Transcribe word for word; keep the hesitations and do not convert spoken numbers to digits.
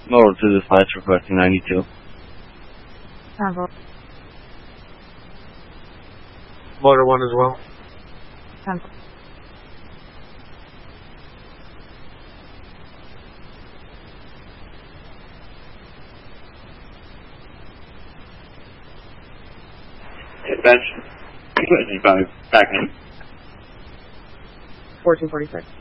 Motor to dispatch requesting ninety-two. Convo. Motor one as well. Convo. Dispatch. Back in. fourteen forty-six.